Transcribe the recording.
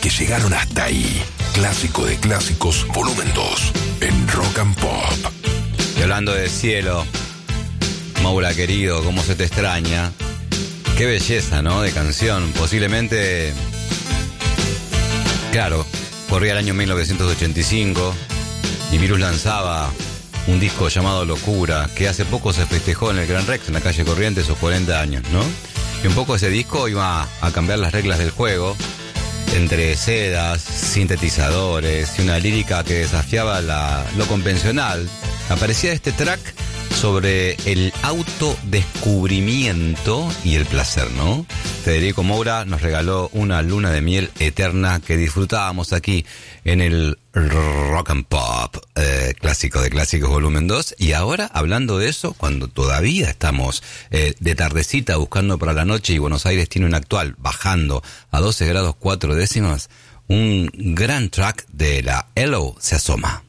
que llegaron hasta ahí. Clásico de clásicos, volumen 2, en Rock and Pop. Y hablando de cielo, Moura querido, cómo se te extraña. Qué belleza, ¿no? De canción. Posiblemente, claro, corría el año 1985 y Virus lanzaba un disco llamado Locura, que hace poco se festejó en el Gran Rex, en la calle Corrientes, sus 40 años, ¿no? Y un poco ese disco iba a cambiar las reglas del juego, entre sedas, sintetizadores y una lírica que desafiaba lo convencional. Aparecía este track sobre el autodescubrimiento y el placer, ¿no? Federico Moura nos regaló una luna de miel eterna que disfrutábamos aquí en el Rock and Pop, clásico de clásicos volumen 2. Y ahora, hablando de eso, cuando todavía estamos de tardecita buscando para la noche y Buenos Aires tiene un actual bajando a 12 grados 4 décimas, un gran track de la ELO se asoma.